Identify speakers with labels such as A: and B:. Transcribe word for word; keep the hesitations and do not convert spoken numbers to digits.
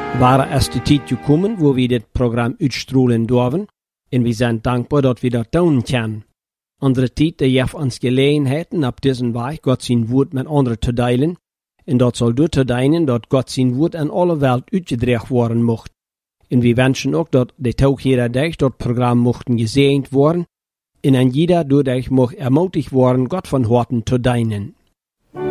A: Waren erst die tijd gekomen, wo wir dit Programm uitstrahlen dürfen, und wir sind dankbar, dass wir das tun können. Andere tijd, die geeft uns Gelegenheiten, auf diesen Weg Gott sein Wort mit anderen zu teilen, und dat soll dort dienen, dass Gott sein Wort an alle Welt uitgedreht worden mocht. Und wir wünschen auch, dass die Tag jeder Tag das Programm mochten gesegnet worden, und an jeder dadurch mocht ermutigt worden, Gott von Horten zu dienen.